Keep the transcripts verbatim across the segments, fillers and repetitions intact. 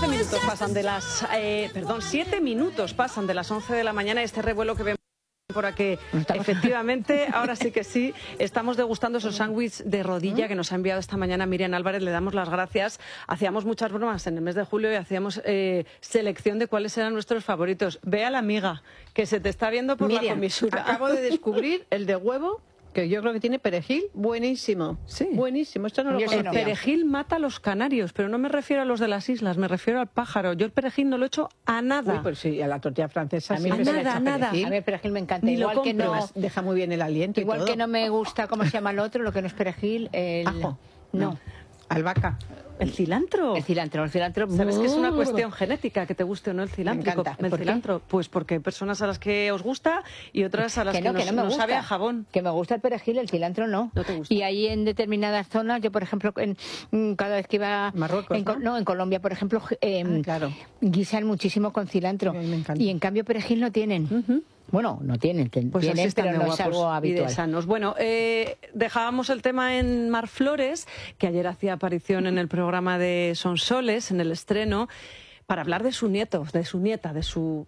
Siete minutos pasan de las... Eh, perdón, siete minutos pasan de las once de la mañana. Este revuelo que vemos por aquí, efectivamente, ahora sí que sí, estamos degustando esos sándwiches de rodilla que nos ha enviado esta mañana Miriam Álvarez. Le damos las gracias. Hacíamos muchas bromas en el mes de julio y hacíamos eh, selección de cuáles eran nuestros favoritos. Ve a la amiga, que se te está viendo por Miriam, la comisura. Acabo de descubrir el de huevo, que yo creo que tiene perejil, buenísimo. Sí. Buenísimo, esto no lo El conocía. perejil mata a los canarios, pero no me refiero a los de las islas, me refiero al pájaro. Yo el perejil no lo echo a nada. Uy, pues sí, a la tortilla francesa A mí siempre nada, se le echa nada. perejil. A mí el perejil me encanta. Ni lo Igual que compro. no, Además, deja muy bien el aliento igual y todo. que no me gusta cómo se llama el otro, lo que no es perejil, el Ajo. no, Albahaca. ¿El cilantro? el cilantro, el cilantro. ¿Sabes que es una ¡uh! cuestión genética que te guste o no el cilantro? Me encanta. El ¿Por qué? cilantro, pues porque hay personas a las que os gusta y otras a las que, Que no, nos, que no me nos gusta. sabe a jabón. Que me gusta el perejil, el cilantro no. No te gusta. Y ahí en determinadas zonas, yo por ejemplo, en, mm, cada vez que iba... Marruecos, en, Co- ¿no? no, en Colombia, por ejemplo, eh, Ah, claro. guisan muchísimo con cilantro. A mí me encanta. Y en cambio perejil no tienen. Ujú. Bueno, no tienen, ten- Pues así tienen, están pero de no es guapos algo y de habitual. sanos. Bueno, eh, dejábamos el tema en Mar Flores, que ayer hacía aparición en el programa de Sonsoles, en el estreno, para hablar de su nieto, de su nieta, de su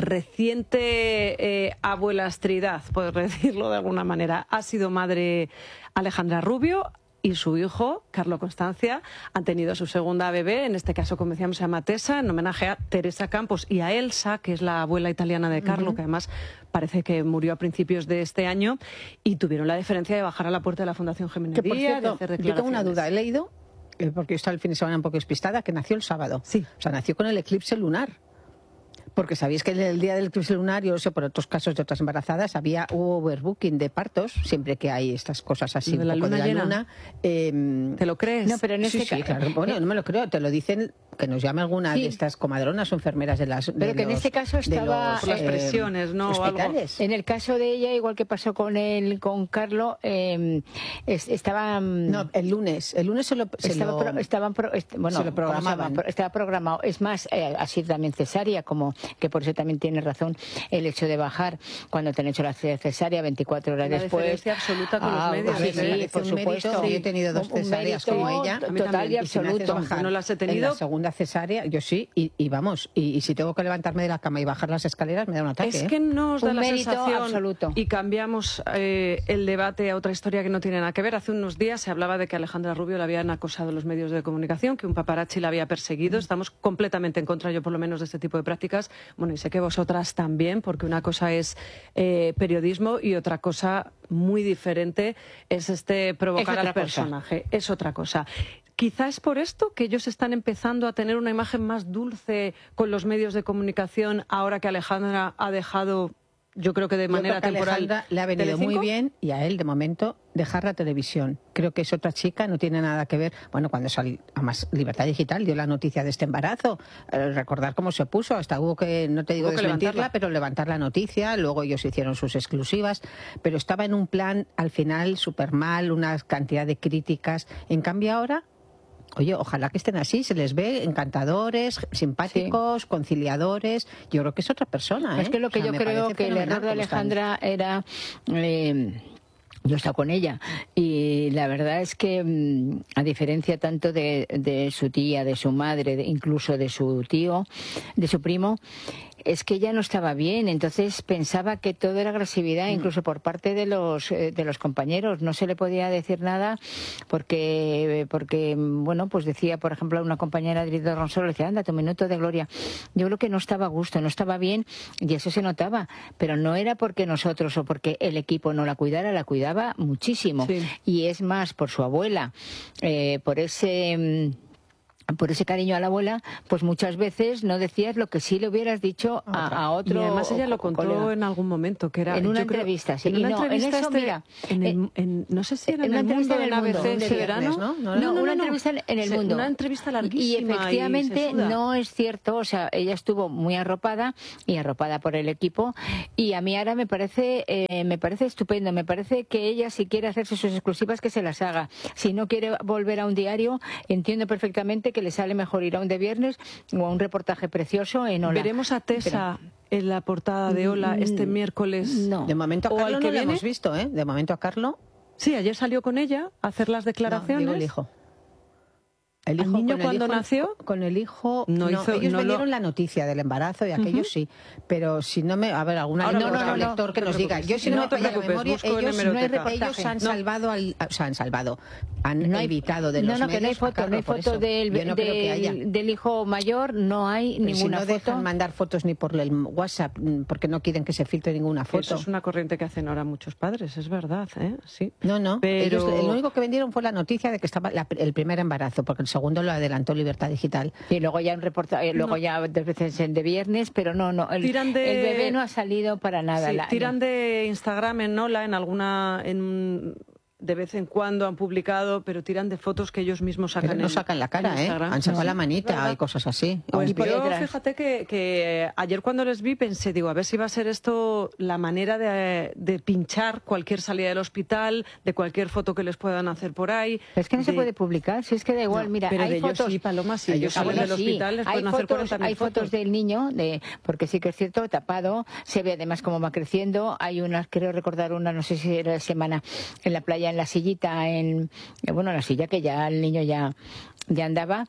reciente eh, abuelastridad, por decirlo de alguna manera. Ha sido madre Alejandra Rubio y su hijo, Carlo Constancia, han tenido su segunda bebé, en este caso, como decíamos, se llama Tessa, en homenaje a Teresa Campos y a Elsa, que es la abuela italiana de Carlo, uh-huh. que además parece que murió a principios de este año, y tuvieron la deferencia de bajar a la puerta de la Fundación Jiménez Que por Díaz, cierto, de hacer yo tengo una declaraciones. duda, he leído, eh, porque yo estaba el fin de semana un poco despistada, que nació el sábado. Sí. O sea, nació con el eclipse lunar. Porque sabéis que el día del eclipse lunar, yo sé por otros casos de otras embarazadas, había hubo overbooking de partos, siempre que hay estas cosas así, ¿De un la poco luna de la llena? luna. eh, ¿Te lo crees? No, pero en sí, este sí, ca- claro. Bueno, no me lo creo, te lo dicen, que nos llame alguna Sí. de estas comadronas o enfermeras de las de Pero que en los- este caso de estaba, los, Por las eh, presiones, ¿no? O algo. hospitales. En el caso de ella, igual que pasó con el, con Carlo, eh, es- estaba... mm, No, el lunes, el lunes se lo, se estaba lo- pro- estaban pro- est- bueno, se lo ¿cómo se llama? programaban. Pro- estaba programado. Es más, eh, ha sido también cesárea, como que por eso también tiene razón el hecho de bajar cuando te han hecho la cesárea veinticuatro horas Una después. deferencia absoluta con los medios, Sí, ¿eh? sí, Parece por un supuesto. mérito. Yo he tenido dos Un- un cesáreas mérito como ella. to- A mí total también. y Y si me haces absoluto. bajar Yo no las he en tenido. la segunda cesárea, yo sí, y, y vamos, y, y si tengo que levantarme de la cama y bajar las escaleras, me da un ataque. Es ¿eh? que no os da Un la mérito sensación absoluto. y cambiamos eh, el debate a otra historia que no tiene nada que ver. Hace unos días se hablaba de que Alejandra Rubio la habían acosado los medios de comunicación, que un paparazzi la había perseguido. Estamos completamente en contra, yo por lo menos, de este tipo de prácticas. Bueno, y sé que vosotras también, porque una cosa es eh, periodismo y otra cosa muy diferente es este provocar Es otra al cosa. personaje. Es otra cosa. Quizás por esto que ellos están empezando a tener una imagen más dulce con los medios de comunicación ahora que Alejandra ha dejado, yo creo que de Yo manera creo que a temporal, Alejandra le ha venido Telecinco. muy bien, y a él, de momento, dejar la televisión. Creo que es otra chica, no tiene nada que ver. Bueno, cuando salió, además, Libertad Digital dio la noticia de este embarazo. Eh, recordar cómo se puso, hasta hubo que, no te digo Hubo que desmentirla, levantarla. pero levantar la noticia. Luego ellos hicieron sus exclusivas, pero estaba en un plan, al final, súper mal, una cantidad de críticas. En cambio, ahora. Oye, ojalá que estén así, se les ve encantadores, simpáticos, conciliadores. Yo creo que es otra persona, ¿eh? Es que lo que O sea, yo me creo parece que el fenomenal error de cómo están. Alejandra era... eh, yo he estado con ella y la verdad es que, mm, a diferencia tanto de, de su tía, de su madre, de- incluso de su tío, de su primo, es que ella no estaba bien. Entonces pensaba que todo era agresividad, incluso por parte de los eh, de los compañeros. No se le podía decir nada porque, porque bueno, pues decía, por ejemplo, a una compañera de Ronsolo, le decía, anda, tu minuto de gloria. Yo creo que no estaba a gusto, no estaba bien, y eso se notaba. Pero no era porque nosotros o porque el equipo no la cuidara, la cuidaba muchísimo. Sí. Y es más, por su abuela, eh, por ese... mm, por ese cariño a la abuela, pues muchas veces no decías lo que sí le hubieras dicho a, a otro. Y además ella lo co- contó colega. en algún momento, que era En una yo creo- entrevista, sí. En una Y no, en entrevista eso, este- mira, en el- eh, en- no sé si era en, en una el entrevista mundo, en en El Mundo, A B C de ese viernes, verano. ¿no? No, No, no, una no, entrevista en- en El Se- Mundo. Una entrevista Y larguísima. efectivamente sesuda. no es cierto, o sea, ella estuvo muy arropada y arropada por el equipo, y a mí ahora me parece eh, me parece estupendo, me parece que ella, si quiere hacerse sus exclusivas, que se las haga. Si no quiere volver a un diario, entiendo perfectamente que le sale mejor ir a un de viernes o a un reportaje precioso en Hola. Veremos a Tessa en la portada de Hola este miércoles. No. De momento a ¿O al Carlo que no lo viene? hemos visto, ¿eh? De momento a Carlo, Sí, ayer salió con ella a hacer las no, declaraciones. digo el hijo. El, hijo, niño con cuando el hijo, nació, con el hijo, no, no, hizo, ellos no me dieron lo... la noticia del embarazo y aquello uh-huh. sí, pero si no me, a ver, alguna Ahora no, no, no, no, lector no, que no nos diga, yo si no, no me falla la memoria, ellos, no ellos han no. salvado, al, o sea, han salvado, han no hay, evitado de no, los no, medios. Que no hay foto, no hay foto del, no del, del hijo mayor, no hay pero ninguna si no foto. dejan mandar fotos ni por el WhatsApp, porque no quieren que se filtre ninguna foto. Eso es una corriente que hacen ahora muchos padres, es verdad, ¿eh? Sí. No, no, pero... ellos, el único que vendieron fue la noticia de que estaba la, el primer embarazo, porque el segundo lo adelantó Libertad Digital. Y luego ya un reportaje, luego no. ya dos veces de viernes, pero no, no, el, de... el bebé no ha salido para nada. Sí, la, tiran no. de Instagram en Nola, en alguna... En... de vez en cuando han publicado, pero tiran de fotos que ellos mismos sacan. Pero no sacan la cara, ¿eh? Han sacado no, la manita y cosas así. Pues yo, fíjate que, que ayer cuando les vi pensé, digo, a ver si va a ser esto la manera de, de pinchar cualquier salida del hospital, de cualquier foto que les puedan hacer por ahí. Es que no de... se puede publicar, si es que da igual, no, mira, pero hay de fotos... ellos sí, Paloma, si ellos salen del sí. hospital les pueden hay hacer fotos, cuarenta mil hay fotos. fotos del niño, de porque sí que es cierto, tapado, se ve además cómo va creciendo, hay unas, creo recordar una, no sé si era la semana, en la playa, en la sillita, en bueno la silla que ya el niño ya ya andaba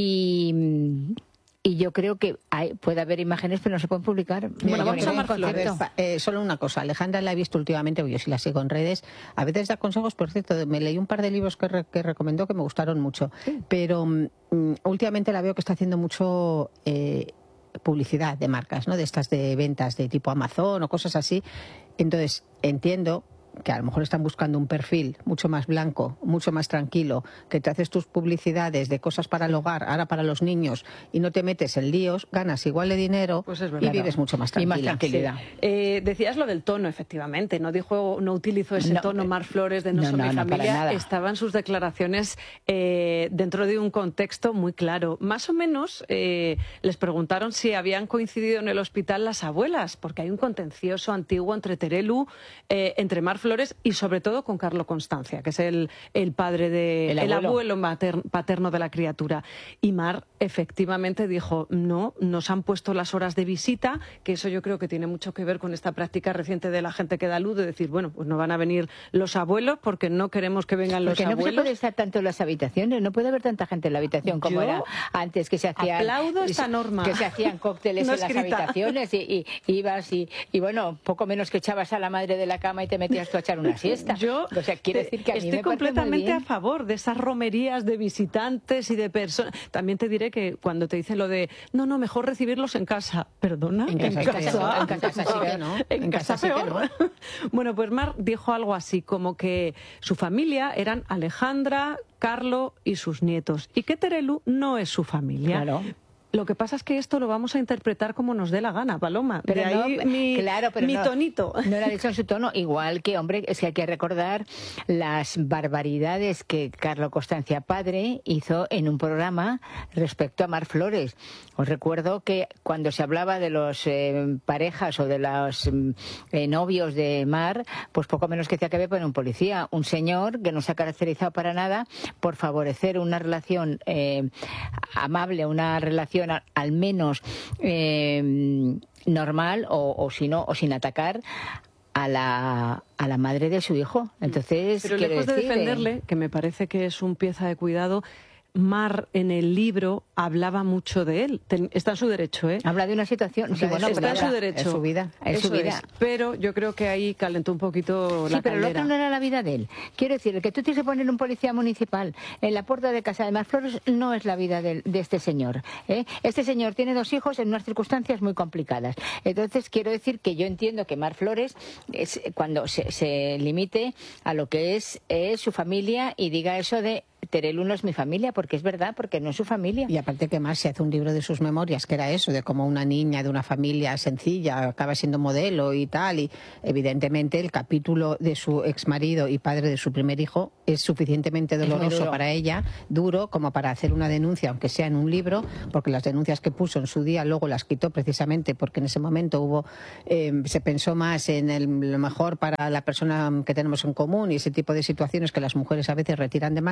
y y yo creo que hay, puede haber imágenes pero no se pueden publicar. Bueno, vamos a Mar Flores. Eh, solo una cosa, Alejandra la he visto últimamente, yo sí la sigo en redes, a veces da consejos, por cierto, me leí un par de libros que, re, que recomendó que me gustaron mucho, sí. pero um, últimamente la veo que está haciendo mucho eh, publicidad de marcas, ¿no? De estas de ventas de tipo Amazon o cosas así, entonces entiendo que a lo mejor están buscando un perfil mucho más blanco, mucho más tranquilo, que te haces tus publicidades de cosas para el hogar, ahora para los niños, y no te metes en líos, ganas igual de dinero pues es verdad, y vives mucho más tranquila. Y más tranquilidad. Sí. Eh, decías lo del tono, efectivamente, no dijo, no utilizó ese no, tono Mar Flores de no, no son no, mi no, familia, estaban sus declaraciones eh, dentro de un contexto muy claro. Más o menos eh, les preguntaron si habían coincidido en el hospital las abuelas, porque hay un contencioso antiguo entre Terelu, eh, entre Mar Flores y sobre todo con Carlo Constancia, que es el, el padre de el abuelo, el abuelo materno, paterno de la criatura. Y Mar efectivamente dijo, no, nos han puesto las horas de visita, que eso yo creo que tiene mucho que ver con esta práctica reciente de la gente que da luz, de decir, bueno, pues no van a venir los abuelos porque no queremos que vengan los porque abuelos. Porque no se puede estar tanto en las habitaciones, no puede haber tanta gente en la habitación como yo era antes, que se hacían... aplaudo esta norma. Que se hacían cócteles no en escrita. Las habitaciones y, y ibas y, y, bueno, poco menos que echabas a la madre de la cama y te metías tú a echar una siesta. Yo o sea, quiere decir que a mí estoy me completamente a favor de esas romerías de visitantes y de personas. También te diré que cuando te dicen lo de no, no, mejor recibirlos en casa. ¿Perdona? En casa, en casa, en casa sí que no. En, en casa, casa sí que no. Bueno, pues Mar dijo algo así como que su familia eran Alejandra, Carlo y sus nietos y que Terelu no es su familia. Claro. Lo que pasa es que esto lo vamos a interpretar como nos dé la gana, Paloma. Pero de ahí no, mi, claro, pero mi no, tonito. No lo ha dicho en su tono. Igual que, hombre, es que hay que recordar las barbaridades que Carlo Constancia padre hizo en un programa respecto a Mar Flores. Os recuerdo que cuando se hablaba de los eh, parejas o de los eh, novios de Mar, pues poco menos que decía que había poner un policía, un señor que no se ha caracterizado para nada por favorecer una relación eh, amable, una relación al menos eh, normal o, o si no o sin atacar a la a la madre de su hijo. Entonces, pero lejos decir, de defenderle, que me parece que es un pieza de cuidado, Mar en el libro hablaba mucho de él. Ten, está en su derecho, ¿eh? Habla de una situación. Sí, bueno, está en su derecho. Es su vida. Es su vida. Es. Pero yo creo que ahí calentó un poquito sí, la pero caldera. Lo otro no era la vida de él. Quiero decir, que tú tienes que poner un policía municipal en la puerta de casa de Mar Flores no es la vida de, de este señor. ¿eh? Este señor tiene dos hijos en unas circunstancias muy complicadas. Entonces, quiero decir que yo entiendo que Mar Flores, es, cuando se, se limite a lo que es, es su familia y diga eso de Terelu no es mi familia, porque es verdad, porque no es su familia. Y aparte que más se hace un libro de sus memorias, que era eso, de cómo una niña de una familia sencilla acaba siendo modelo y tal, y evidentemente el capítulo de su exmarido y padre de su primer hijo es suficientemente doloroso para ella, duro, como para hacer una denuncia, aunque sea en un libro, porque las denuncias que puso en su día luego las quitó precisamente porque en ese momento hubo eh, se pensó más en el, lo mejor para la persona que tenemos en común y ese tipo de situaciones que las mujeres a veces retiran demandas, uh-huh. para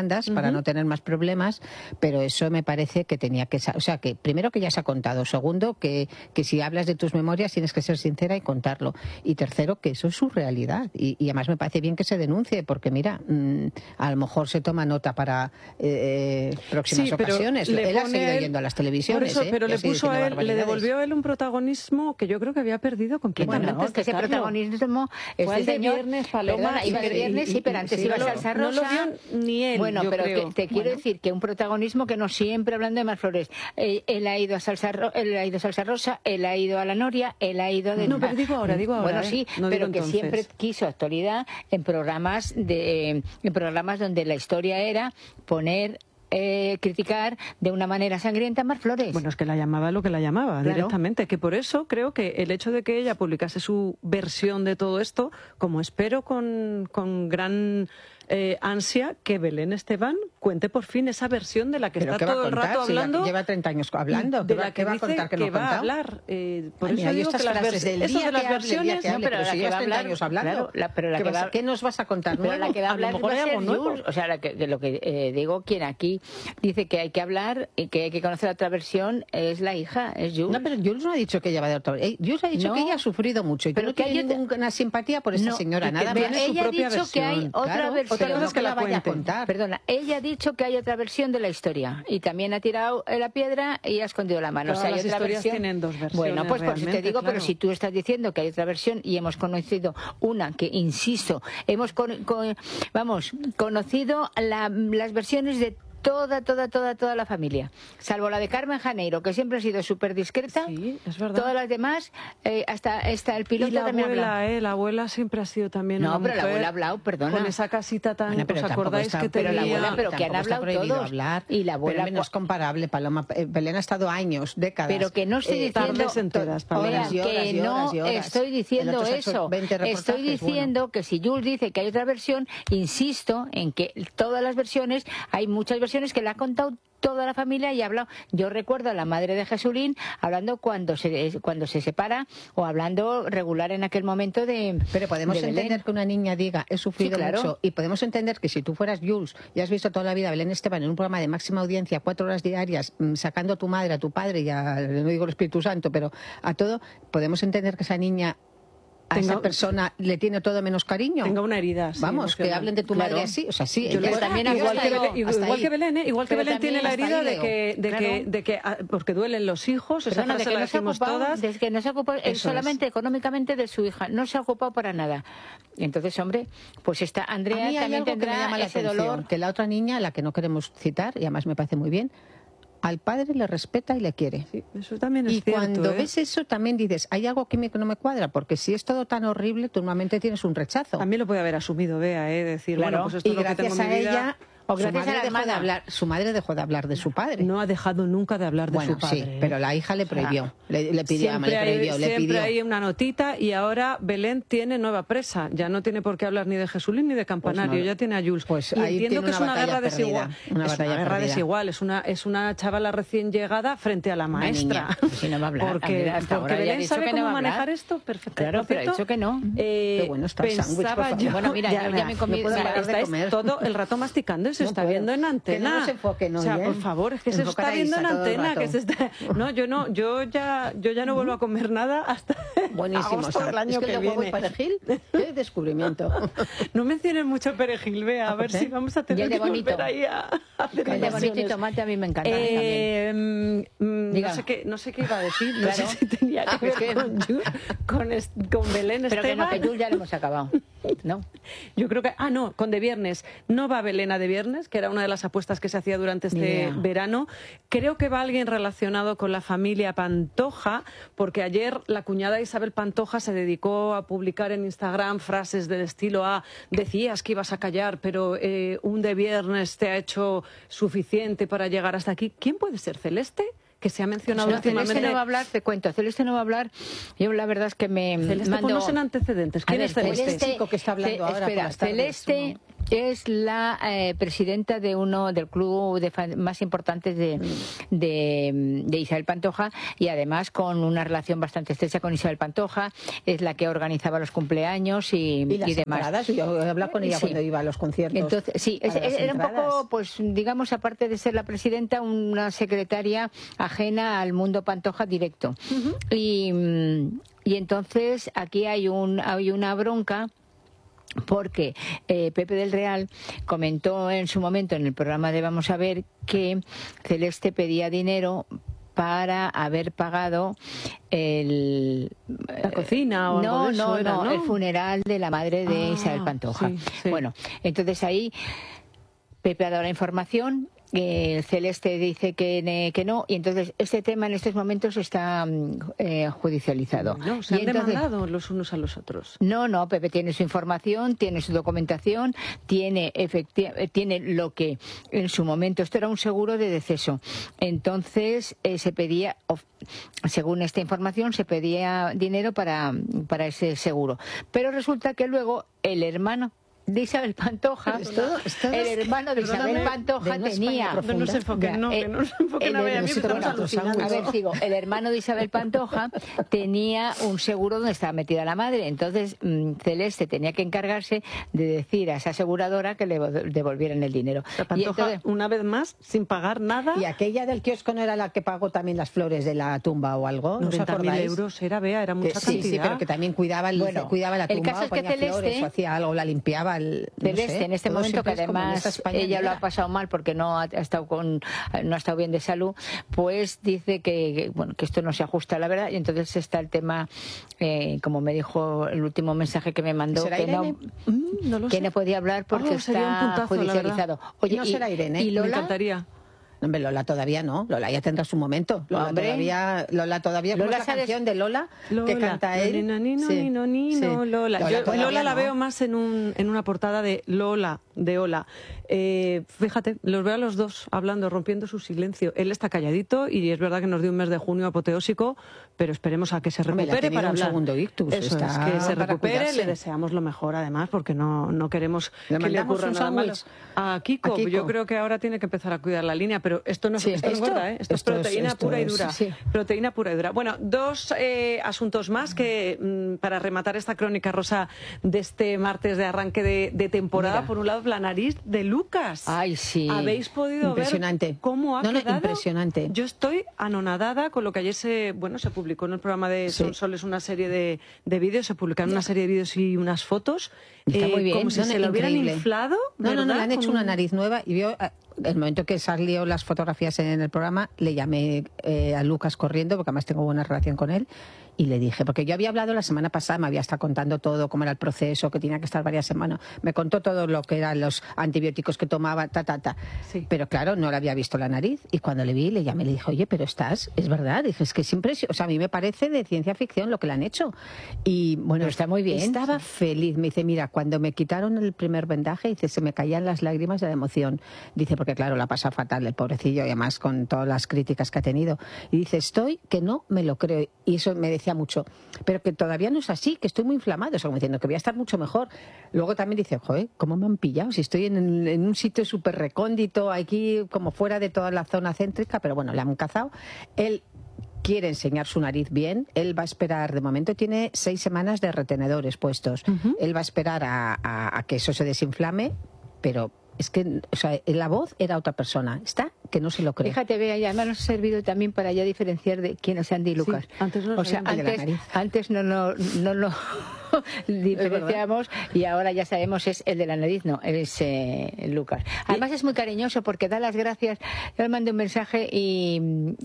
para no tener más problemas, pero eso me parece que tenía que... O sea, que primero que ya se ha contado, segundo que, que si hablas de tus memorias tienes que ser sincera y contarlo, y tercero que eso es su realidad, y, y además me parece bien que se denuncie, porque mira, mmm, a lo mejor se toma nota para eh, próximas sí, ocasiones. Él ha seguido él, yendo a las televisiones. Eso, ¿eh? pero le puso a él, le devolvió a él un protagonismo que yo creo que había perdido completamente. Bueno, este ese Carlos. protagonismo fue este el de señor, viernes, Paloma. Perdona, iba de viernes, sí, pero antes sí, iba no a Salsa Rosa. No lo vio ni él. Bueno, yo pero creo. que, te quiero bueno. decir que un protagonismo que no siempre hablando de Mar Flores. Él, él ha ido a Salsa, él ha ido a Salsa Rosa, él ha ido a La Noria, él ha ido de. No, pero digo ahora, digo ahora. Bueno, ¿eh? sí, no pero que entonces. siempre quiso actualidad en programas de, en programas donde la historia era poner. Eh, criticar de una manera sangrienta a Mar Flores. Bueno, es que la llamaba lo que la llamaba, claro. directamente. Que por eso creo que el hecho de que ella publicase su versión de todo esto, como espero con, con gran eh, ansia, que Belén Esteban cuente por fin esa versión de la que ¿Pero está qué todo va a el contar? rato si hablando. Lleva treinta años hablando. De ¿Qué la que, va a dice contar que, que no va ha a hablar. Eh, por Ay, eso mira, digo estas que las, frases del eso día de las que hable, el día versiones... que hable, no, pero pero la si que llevas va a treinta hablar, años hablando. claro, la, pero la ¿Qué, que vas, va, ¿Qué nos vas a contar pero nuevo? la que va a hablar a lo mejor va hay a ser algo nuevo. Jules, o sea, la que, de lo que eh, digo, quien aquí dice que hay que hablar y que hay que conocer la otra versión es la hija, es Jules. No, pero Jules no ha dicho que ella va de otra eh, Jules ha dicho no, que ella ha sufrido mucho y que pero no que tiene hay otra... ninguna simpatía por esta no, señora, nada que, más. ella su ha propia dicho que hay versión. otra Claro, versión. otra cosa es que no la vaya a contar. Perdona, ella ha dicho que hay otra versión de la historia y también ha tirado la piedra y ha escondido la mano. Todas o sea, hay las otra historias versión. tienen dos versiones. Bueno, pues por eso te digo, claro. pero si tú estás diciendo que hay otra versión y hemos conocido una que, insisto, hemos con, con, vamos, conocido la, las versiones de toda, toda, toda, toda la familia, salvo la de Carmen Janeiro, que siempre ha sido súper discreta. Sí, es verdad. Todas las demás, eh, hasta, hasta el piloto y la también abuela, habla. eh, la abuela siempre ha sido también No, una pero la mujer abuela ha hablado, perdona. con esa casita tan, Bueno, pero ¿os tampoco acordáis está- que pero tenía? la abuela, pero que han tampoco está hablado prohibido todos. hablar, Y la abuela pero no es comparable, Paloma. Eh, Belén ha estado años, décadas. Pero que no estoy eh, diciendo tardes enteras, to- Paloma. horas y Oiga, horas que y horas no y horas. estoy diciendo El otro se ha hecho eso. veinte Estoy reportajes, diciendo bueno. que si Jules dice que hay otra versión, insisto en que todas las versiones, hay muchas versiones que le ha contado toda la familia y ha hablado. Yo recuerdo a la madre de Jesulín hablando cuando se cuando se separa o hablando regular en aquel momento de Pero podemos de entender Belén. que una niña diga, he sufrido Sí, claro. mucho, y podemos entender que si tú fueras Jules y has visto toda la vida a Belén Esteban en un programa de máxima audiencia, cuatro horas diarias, mmm, sacando a tu madre, a tu padre y a, no digo el Espíritu Santo, pero a todo, podemos entender que esa niña a Tenga- esa persona le tiene todo menos cariño. Tenga una herida. sí, Vamos, que emocional. hablen de tu Claro. madre así, o sea, sí. Yo ella le- está- también yo igual, hasta que ahí, Belén, hasta igual ahí. que Belén, ¿eh? igual que Pero Belén tiene la también herida hasta de ahí que, de Claro. que, de que, ah, porque duelen los hijos, esa Perdona, de frase que la no se ha decimos ocupado, todas. de que no se ha ocupado él Eso solamente económicamente de su hija, no se ha ocupado para nada. Y entonces, hombre, pues esta A Andrea mí hay también algo que me tendrá llama la ese atención, dolor. que la otra niña, la que no queremos citar, y además me parece muy bien, al padre le respeta y le quiere. Sí, eso también es Y cierto. cuando ¿eh? ves eso también dices, hay algo aquí que no me cuadra, porque si es todo tan horrible, tú normalmente tienes un rechazo. También lo puede haber asumido, Bea, ¿eh? Decir, Claro. bueno, pues esto Y es lo que tengo gracias en a mi vida. ella, O su gracias madre a la dejó de hermana. hablar, su madre dejó de hablar de su padre. No ha dejado nunca de hablar de bueno, su padre. sí, ¿eh? pero la hija le prohibió, le, le pidió, Siempre, le hay, prohibió, le siempre pidió. hay una notita y ahora Belén tiene nueva presa. Ya no tiene por qué hablar ni de Jesulín ni de Campanario, Pues no. ya tiene a Jules. Pues y ahí entiendo tiene que es una una batalla guerra desigual. perdida, una es batalla una guerra perdida. desigual, es una, es una chavala recién llegada frente a la Una maestra. niña. Si no va a hablar, Porque, Andrea, hasta porque ahora ya ha Belén dicho sabe que no cómo va a hablar. manejar esto perfectamente. Claro, pero ha dicho que no. Eh, Qué bueno está el sándwich, por pensaba favor. yo, Bueno, mira, ya- ya me he comido- no puedo ya parar de estáis comer. todo el rato masticando y se No está puedo. viendo en antena. Que no nos enfoque, ¿no? O sea, Bien. por favor, es que se Enfocar está a viendo en Isa todo el antena, rato. que se está... No, yo no, yo ya, yo ya no vuelvo a comer nada hasta Buenísimo. agosto del Sara. año es que, que luego viene. voy perejil, qué descubrimiento. No menciones mucho perejil, Bea, a ver ¿Eh? si vamos a tener Y el de que volver bonito. ahí a a hacer El de bonito y relaciones. tomate a mí me encanta. ¿eh? Eh, mm, mm, Diga. no sé qué no sé qué iba a decir, no Claro. sé si tenía que Ah, ver es que- con, Ju- con, es- con Belén Pero que no, Esteban. que Jules ya lo hemos acabado. ¿No? Yo creo que, ah, no, con De Viernes. No va Belén a De Viernes, que era una de las apuestas que se hacía durante Ni este idea. verano. Creo que va alguien relacionado con la familia Pantoja, porque ayer la cuñada Isabel Pantoja se dedicó a publicar en Instagram frases del estilo a decías que ibas a callar, pero eh, un De Viernes te ha hecho suficiente para llegar hasta aquí. ¿Quién puede ser? ¿Celeste? Que se ha mencionado No, últimamente. Celeste no va a hablar, te cuento, Celeste no va a hablar. Yo la verdad es que me Celeste, mando... ponnos en antecedentes. ¿Quién A es ver, Celeste? Celeste. chico que está hablando Ce- ahora por espera, las tardes, Celeste es la eh, presidenta de uno del club de fan más importantes de, de, de Isabel Pantoja, y además con una relación bastante estrecha con Isabel Pantoja. Es la que organizaba los cumpleaños y, y, las y demás. Entradas, yo he hablado con ella sí. cuando iba a los conciertos. Entonces, sí, es, era un poco, pues digamos, aparte de ser la presidenta, una secretaria ajena al mundo Pantoja directo. Uh-huh. Y, y entonces aquí hay, un, hay una bronca, porque eh, Pepe del Real comentó en su momento en el programa de Vamos a Ver que Celeste pedía dinero para haber pagado el la cocina o no, algo de eso no, era, no, ¿no? el funeral de la madre de ah, Isabel Pantoja. Sí, sí. Bueno, entonces ahí Pepe ha dado la información. El Celeste dice que, que no, y entonces este tema en estos momentos está eh, judicializado. No, se han y entonces, demandado los unos a los otros. No, no, Pepe tiene su información, tiene su documentación, tiene tiene lo que en su momento, esto era un seguro de deceso. Entonces eh, se pedía, según esta información, se pedía dinero para, para ese seguro. Pero resulta que luego el hermano de Isabel Pantoja, todo, todo, el hermano de Isabel Pantoja de tenía... No se enfoquen, no, que no se enfoquen a ver, a mí me estamos alucinando. A ver, sigo, el hermano de Isabel Pantoja tenía un seguro donde estaba metida la madre, entonces mmm, Celeste tenía que encargarse de decir a esa aseguradora que le devolvieran el dinero. O sea, Pantoja, y entonces, una vez más, sin pagar nada... ¿Y aquella del kiosco no era la que pagó también las flores de la tumba o algo? ¿No noventa mil euros era, Bea, era mucha que, cantidad. Sí, sí, pero que también cuidaba, el, bueno, cuidaba la tumba, el caso es que ponía Celeste, flores o hacía algo, la limpiaba... El, Celeste, no sé, en este momento, que además ella lo ha era. pasado mal porque no ha estado con no ha estado bien de salud, pues dice que, que bueno que esto no se ajusta a la verdad, y entonces está el tema, eh, como me dijo el último mensaje que me mandó, que no, mm, no, lo que sé. no podía hablar porque oh, está puntazo, judicializado. Oye, no será Irene, ¿y Lola? Me encantaría. Hombre, Lola todavía no. Lola ya tendrá su momento. Lola Hombre. todavía, Lola todavía. Lola, ¿cómo es la ¿sabes? canción de Lola, Lola que canta él? Nino, nino, sí. nino, nino, sí. Lola. Lola, Yo, Lola la no. veo más en, un, en una portada de Lola, de Ola. Eh, fíjate, los veo a los dos hablando, rompiendo su silencio. Él está calladito y es verdad que nos dio un mes de junio apoteósico, pero esperemos a que se recupere. Hombre, para un hablar. segundo ictus. Eso está es, que se recupere, cuidarse. le deseamos lo mejor además, porque no, no queremos ¿Le que le ocurra un nada malo. A Kiko, a Kiko, yo creo que ahora tiene que empezar a cuidar la línea, pero esto no, sí, esto esto, no engorda, ¿eh? Esto, esto es proteína esto pura es, y dura. Sí. Proteína pura y dura. Bueno, dos eh, asuntos más que mmm, para rematar esta crónica rosa de este martes de arranque de, de temporada. Mira. Por un lado, la nariz de Lucas. Ay, sí. ¿Habéis podido impresionante. ver cómo ha no, no, quedado? Impresionante. Yo estoy anonadada con lo que ayer se, bueno, se publicó en el programa de sí. Son Soles una serie de, de vídeos, se publicaron una serie de vídeos y unas fotos. Está eh, muy bien. Como si no, se lo hubieran increíble. inflado. No, no, no, le han hecho Con una un... nariz nueva y vio... El momento que salió las fotografías en el programa, le llamé eh, a Lucas corriendo, porque además tengo buena relación con él, y le dije, porque yo había hablado la semana pasada, me había estado contando todo, cómo era el proceso, que tenía que estar varias semanas, me contó todo lo que eran los antibióticos que tomaba, ta, ta, ta. Sí. Pero claro, no le había visto la nariz, y cuando le vi, le llamé, le dije, oye, pero estás, es verdad, dije, es que es impresionante, o sea, a mí me parece de ciencia ficción lo que le han hecho. Y bueno, pero está muy bien. Estaba feliz, me dice, mira, cuando me quitaron el primer vendaje, dice, se me caían las lágrimas de la emoción, dice, porque claro, la pasa fatal el pobrecillo, y además con todas las críticas que ha tenido, y dice, estoy que no me lo creo, y eso me decía mucho, pero que todavía no es así, que estoy muy inflamado, o sea, como diciendo que voy a estar mucho mejor. Luego también dice, joder, ¿cómo me han pillado? Si estoy en, en un sitio súper recóndito, aquí como fuera de toda la zona céntrica, pero bueno, le han cazado. Él quiere enseñar su nariz bien, él va a esperar, de momento tiene seis semanas de retenedores puestos, uh-huh. Él va a esperar a, a, a que eso se desinflame, pero es que, o sea, la voz era otra persona. Está que no se lo cree. Fíjate, Bea, y además nos ha servido también para ya diferenciar de quién es Andy y Lucas. Sí, antes no o sea, antes, antes no lo no, no, no diferenciamos y ahora ya sabemos es el de la nariz, no, es eh, Lucas. Además es muy cariñoso porque da las gracias. Yo le mandé un mensaje y,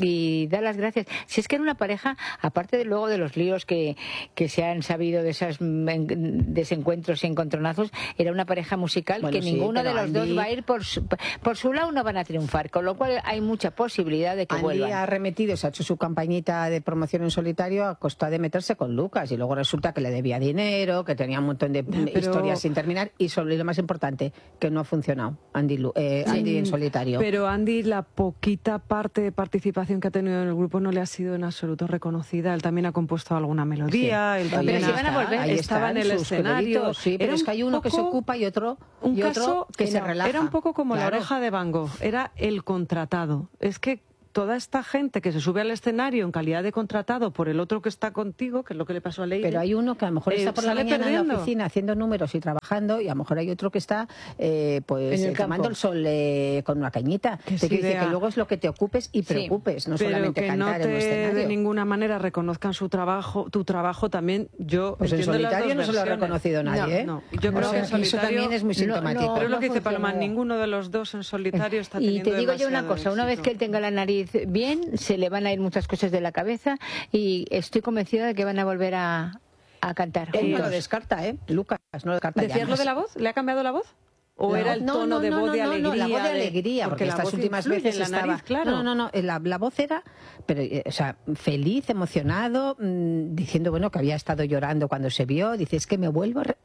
y da las gracias. Si es que era una pareja, aparte de luego de los líos que, que se han sabido de esos desencuentros y encontronazos, era una pareja musical bueno, que sí, ninguno de los Andy... dos va a ir por su, por su lado, no van a triunfar, con lo cual hay mucha posibilidad de que Andy vuelvan. ha arremetido, se ha hecho su campañita de promoción en solitario a costa de meterse con Lucas y luego resulta que le debía dinero dinero, que tenía un montón de pero... historias sin terminar y sobre lo más importante, que no ha funcionado Andy, eh, Andy sí, en solitario. Pero Andy, la poquita parte de participación que ha tenido en el grupo no le ha sido en absoluto reconocida. Él también ha compuesto alguna melodía, sí. él también pero si van a volver, ahí estaba en el escenario. Créditos, sí, pero era es que hay uno poco, que se ocupa y otro, un y caso otro que, que se no, relaja. Era un poco como claro. la oreja de Van Gogh, era el contratado. Es que toda esta gente que se sube al escenario en calidad de contratado por el otro que está contigo, que es lo que le pasó a Leire. Pero hay uno que a lo mejor está por eh, la mañana perdiendo. en la oficina haciendo números y trabajando, y a lo mejor hay otro que está eh, pues el tomando el sol eh, con una cañita. Que te dice que luego es lo que te ocupes y preocupes, sí, no pero solamente que cantar no te en un escenario. De ninguna manera reconozcan su trabajo, tu trabajo también. Yo pues en solitario no se lo ha reconocido nadie, no, ¿eh? No, yo creo no, que en solitario eso también es muy sintomático. No, no, pero es lo que dice Paloma, ninguno de los dos en solitario está teniendo. Y te digo yo una cosa, una vez que él tenga la nariz bien, se le van a ir muchas cosas de la cabeza y estoy convencida de que van a volver a, a cantar. Él no lo descarta, ¿eh? Lucas no lo descarta. ¿Decías lo de la voz? ¿Le ha cambiado la voz? ¿O no, era el tono no, no, de voz no, de no, alegría? No, la voz de alegría, porque, porque estas últimas veces la estaba... nariz, claro. No, no, no, la, la voz era, pero, o sea, feliz, emocionado, mmm, diciendo, bueno, que había estado llorando cuando se vio. Dice, es que me vuelvo a, re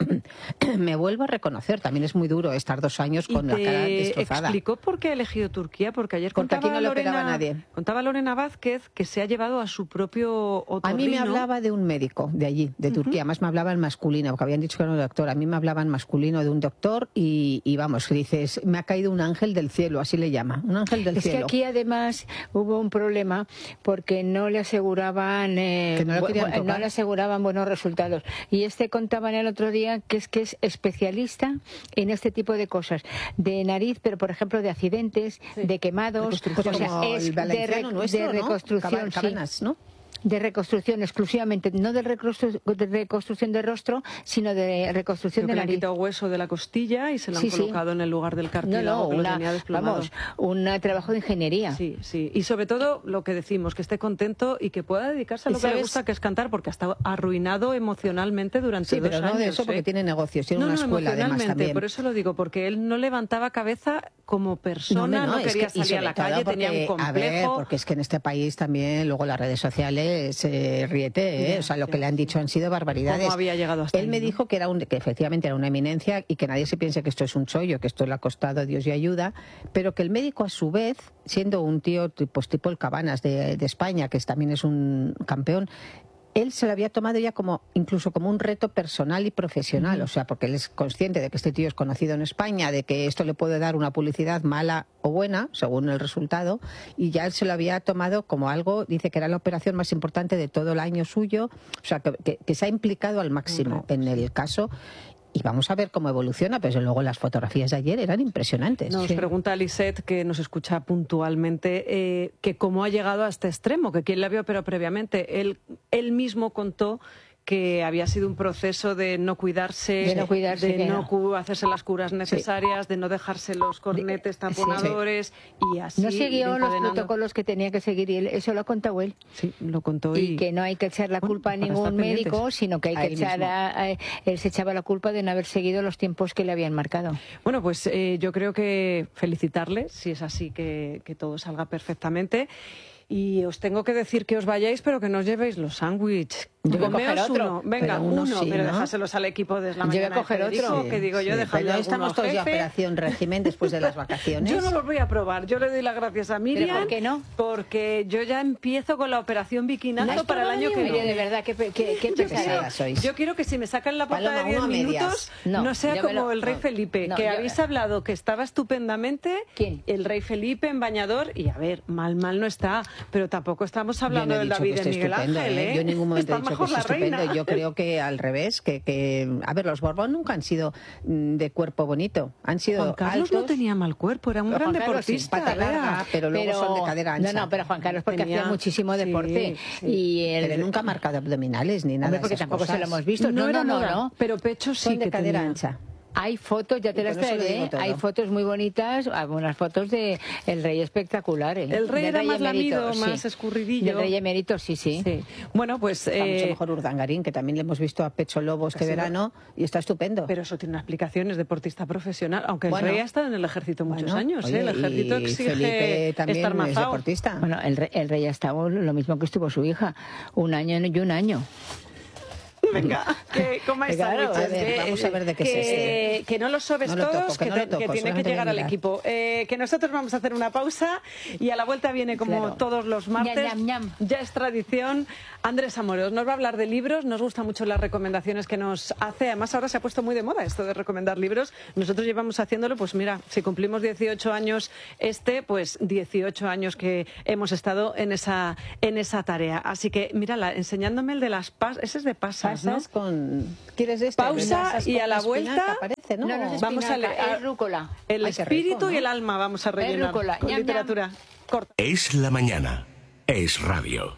me vuelvo a reconocer. También es muy duro estar dos años con la cara destrozada. ¿Explicó por qué ha elegido Turquía? Porque ayer porque contaba, aquí no Lorena, lo pegaba nadie. contaba Lorena Vázquez que se ha llevado a su propio otorrino. A mí me hablaba de un médico de allí, de Turquía. Uh-huh. Además me hablaba en masculino, porque habían dicho que era un doctor. A mí me hablaba en masculino de un doctor y, y vamos, dices, me ha caído un ángel del cielo, así le llama, un ángel del es cielo. Es que aquí además hubo un problema porque no le aseguraban eh, que no, le no le aseguraban buenos resultados. Y este contaban el otro día que es que es especialista en este tipo de cosas, de nariz, pero por ejemplo de accidentes, sí. de quemados, pues o sea, es de, re, nuestro, de reconstrucción, ¿no? Cabanas, sí. ¿no? De reconstrucción exclusivamente, no de, reconstru de reconstrucción de rostro, sino de reconstrucción Creo de que nariz. Le han quitado hueso de la costilla y se lo sí, han colocado sí. en el lugar del cartílago, no, no, que una, lo tenía desplomado. Vamos, un trabajo de ingeniería. Sí, sí. Y sobre todo lo que decimos, que esté contento y que pueda dedicarse a lo que ¿sabes? le gusta, que es cantar, porque ha estado arruinado emocionalmente durante sí, dos pero no años. de eso, ¿eh? porque tiene negocios, tiene no, una no, escuela además también. Por eso lo digo, porque él no levantaba cabeza como persona, no, no, no quería es que, salir a la calle, porque, tenía un complejo. A ver, porque es que en este país también, luego las redes sociales, eh, riete, ¿eh? O sea, lo que le han dicho han sido barbaridades. ¿Cómo había llegado hasta Él ahí, me ¿no? dijo que, era un, que efectivamente era una eminencia y que nadie se piense que esto es un chollo, que esto le ha costado Dios y ayuda, pero que el médico a su vez, siendo un tío pues, tipo el Cabanas de, de España, que es, también es un campeón, él se lo había tomado ya como incluso como un reto personal y profesional, uh-huh. o sea, porque él es consciente de que este tío es conocido en España, de que esto le puede dar una publicidad mala o buena, según el resultado, y ya él se lo había tomado como algo, dice que era la operación más importante de todo el año suyo, o sea, que, que, que se ha implicado al máximo uh-huh. en el caso. Y vamos a ver cómo evoluciona, pero luego las fotografías de ayer eran impresionantes. Nos sí. pregunta Lisette, que nos escucha puntualmente, eh, que cómo ha llegado a este extremo, que quién la vio, pero previamente él, él mismo contó que había sido un proceso de no cuidarse, de no, cuidarse, de no no. hacerse las curas necesarias, sí. de no dejarse los cornetes taponadores sí. y así. No siguió los protocolos que tenía que seguir y él, eso lo ha contado él. Sí, lo contó. Y, y que no hay que echar la culpa bueno, a ningún médico, sino que hay a que echar a, a, él se echaba la culpa de no haber seguido los tiempos que le habían marcado. Bueno, pues eh, yo creo que felicitarle, si es así, que, que todo salga perfectamente. Y os tengo que decir que os vayáis, pero que no os llevéis los sándwiches. Yo voy a coger otro. Uno. Venga, pero uno, uno, sí, pero ¿no? dejáselos al equipo de la mañana. Yo voy a coger otro. Sí, que digo yo, sí, dejadle pero estamos todos jefe. de operación régimen después de las vacaciones. Yo no los voy a probar. Yo le doy las gracias a Miriam. ¿Pero por qué no? Porque yo ya empiezo con la operación bikinazo ¿No para el año que viene. De verdad, qué, qué, qué yo, pesada quiero, yo quiero que si me sacan la puerta de diez minutos, no, no sea como lo, el rey no, Felipe, no, que yo, habéis hablado que estaba estupendamente. ¿Quién? El rey Felipe en bañador. Y a ver, mal, mal no está. Pero tampoco estamos hablando del David de Miguel Ángel, ¿eh? Yo en ningún momento está he dicho que es estupendo. Reina. Yo creo que al revés, que, que... A ver, los Borbón nunca han sido de cuerpo bonito. Han sido Juan Carlos altos. no tenía mal cuerpo, era un pero gran Juan Carlos, deportista. Sí, pata larga, pero luego pero... son de cadera ancha. No, no, pero Juan Carlos porque tenía... hacía muchísimo deporte. Sí, sí. Y el... Pero nunca ha marcado abdominales ni nada. Hombre, porque tampoco cosas. se lo hemos visto. No, no, no, no, no. Pero pecho sí son de que cadera tenía. ancha. Hay fotos, ya te las traeré, hay fotos muy bonitas, algunas fotos de el rey espectacular. ¿eh? El rey del era rey más emérito, lamido, sí. más escurridillo. El rey emérito, sí, sí. sí. Bueno, pues... Está eh... mucho mejor Urdangarín, que también le hemos visto a pecho lobo este verano y está estupendo. Pero eso tiene una explicación, es deportista profesional, aunque bueno, el rey ha estado en el ejército muchos bueno, años, oye, ¿eh? El ejército exige Felipe también estar mazao. Es deportista. Bueno, el rey, el rey ha estado lo mismo que estuvo su hija, un año y un año. Venga, que comáis Claro, sándwiches. a ver, Eh, vamos a ver de qué que, es este. Que no lo sobes No lo todos, toco, que que, no te- lo toco, que tiene que solamente llegar voy a al mirar. equipo. Eh, que nosotros vamos a hacer una pausa y a la vuelta viene, como Claro. todos los martes, Ñam, ñam, ñam. ya es tradición, Andrés Amorós. Nos va a hablar de libros, nos gustan mucho las recomendaciones que nos hace. Además, ahora se ha puesto muy de moda esto de recomendar libros. Nosotros llevamos haciéndolo, pues mira, si cumplimos dieciocho años este, pues dieciocho años que hemos estado en esa, en esa tarea. Así que, mírala, enseñándome el de las pasas, ese es de pasas, ¿no? Pasas con... ¿Quieres este? Pausa Pasas y con a la espinaca, vuelta- parece, ¿no? No, no es Vamos a espinaca, leer- es rúcula. El Ay, qué espíritu rico, ¿no? y el alma vamos a rellenar rúcula. con Ñam, literatura corta. Es la mañana. Es radio.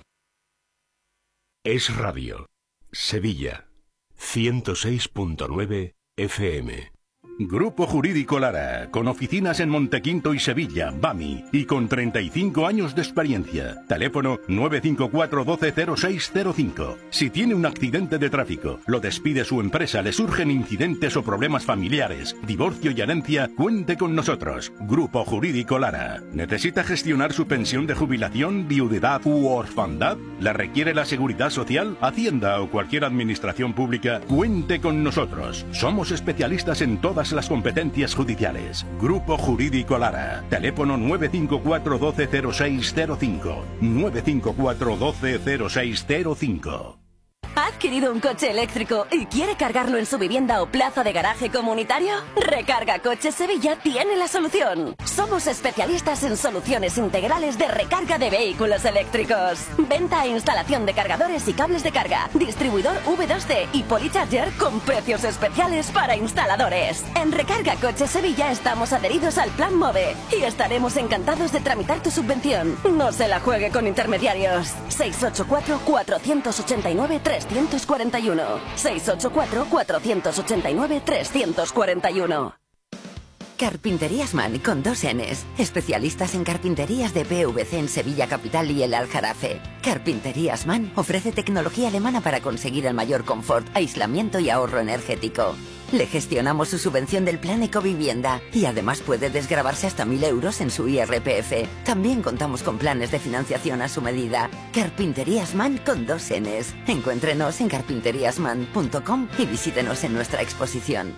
Es radio. Sevilla. ciento seis punto nueve F M. Grupo Jurídico Lara, con oficinas en Montequinto y Sevilla, BAMI, y con treinta y cinco años de experiencia. Teléfono nueve cinco cuatro uno dos cero seis cero cinco. Si tiene un accidente de tráfico, lo despide su empresa, le surgen incidentes o problemas familiares, divorcio y herencia, cuente con nosotros. Grupo Jurídico Lara. ¿Necesita gestionar su pensión de jubilación, viudedad u orfandad? ¿La requiere la Seguridad Social, Hacienda o cualquier administración pública? Cuente con nosotros. Somos especialistas en todas las competencias judiciales. Grupo Jurídico Lara. Teléfono nueve cinco cuatro uno dos cero seis cero cinco. nueve cinco cuatro uno dos cero seis cero cinco. ¿Ha adquirido un coche eléctrico y quiere cargarlo en su vivienda o plaza de garaje comunitario? Recarga Coches Sevilla tiene la solución. Somos especialistas en soluciones integrales de recarga de vehículos eléctricos. Venta e instalación de cargadores y cables de carga. Distribuidor V dos D y Polycharger con precios especiales para instaladores. En Recarga Coches Sevilla estamos adheridos al Plan MOVE y estaremos encantados de tramitar tu subvención. No se la juegue con intermediarios. seis ocho cuatro, cuatro ocho nueve, tres cuatro uno. seis ocho cuatro, cuatro ocho nueve, tres cuatro uno. Carpinterías Man con dos Ns. Especialistas en carpinterías de P V C en Sevilla Capital y el Aljarafe. Carpinterías Man ofrece tecnología alemana para conseguir el mayor confort, aislamiento y ahorro energético. Le gestionamos su subvención del Plan Ecovivienda y además puede desgravarse hasta mil euros en su I R P F. También contamos con planes de financiación a su medida. Carpinterías Man con dos Ns. Encuéntrenos en carpinterías man punto com y visítenos en nuestra exposición.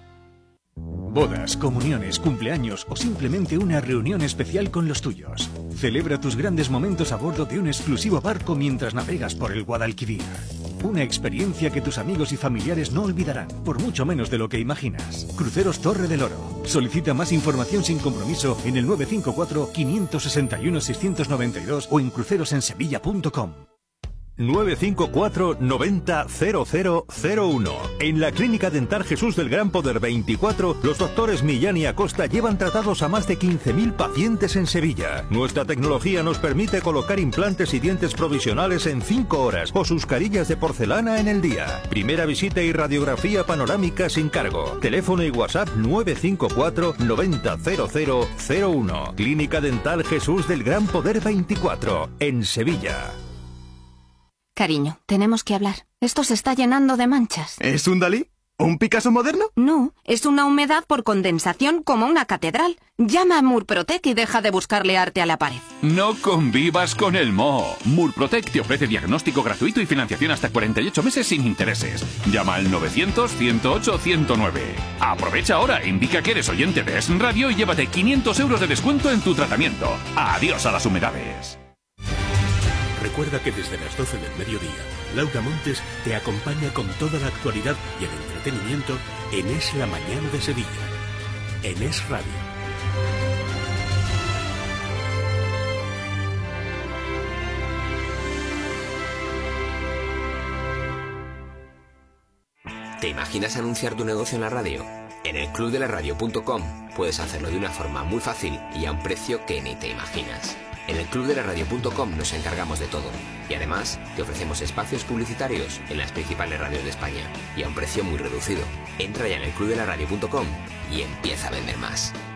Bodas, comuniones, cumpleaños o simplemente una reunión especial con los tuyos. Celebra tus grandes momentos a bordo de un exclusivo barco mientras navegas por el Guadalquivir. Una experiencia que tus amigos y familiares no olvidarán, por mucho menos de lo que imaginas. Cruceros Torre del Oro. Solicita más información sin compromiso en el nueve cinco cuatro, cinco seis uno, seis nueve dos o en crucerosensevilla punto com. nueve cinco cuatro, noventa, cero cero cero uno. En la Clínica Dental Jesús del Gran Poder veinticuatro, los doctores Millán y Acosta llevan tratados a más de quince mil pacientes en Sevilla. Nuestra tecnología nos permite colocar implantes y dientes provisionales en cinco horas o sus carillas de porcelana en el día. Primera visita y radiografía panorámica sin cargo. Teléfono y WhatsApp nueve cinco cuatro, noventa, cero cero cero uno. Clínica Dental Jesús del Gran Poder veinticuatro, en Sevilla. Cariño, tenemos que hablar. Esto se está llenando de manchas. ¿Es un Dalí? ¿Un Picasso moderno? No, es una humedad por condensación como una catedral. Llama a Murprotec y deja de buscarle arte a la pared. No convivas con el moho. Murprotec te ofrece diagnóstico gratuito y financiación hasta cuarenta y ocho meses sin intereses. Llama al novecientos, ciento ocho, ciento nueve. Aprovecha ahora, indica que eres oyente de Es Radio y llévate quinientos euros de descuento en tu tratamiento. Adiós a las humedades. Recuerda que desde las doce del mediodía, Laura Montes te acompaña con toda la actualidad y el entretenimiento en Es la Mañana de Sevilla, en Es Radio. ¿Te imaginas anunciar tu negocio en la radio? En el club de la radio punto com puedes hacerlo de una forma muy fácil y a un precio que ni te imaginas. En el club de la radio punto com nos encargamos de todo y además te ofrecemos espacios publicitarios en las principales radios de España y a un precio muy reducido. Entra ya en el club de la radio punto com y empieza a vender más.